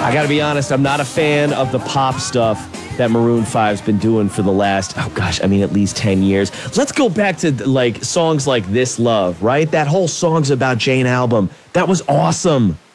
I got to be honest, I'm not a fan of the pop stuff that Maroon 5's been doing for the last, at least 10 years. Let's go back to like songs like This Love, right? That whole Songs About Jane album. That was awesome.